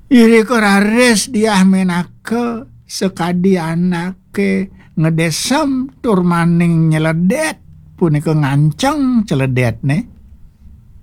Iri rares dia menake sekadi anake ngedesem tur maning nyeledet punika nganceng celedet ne.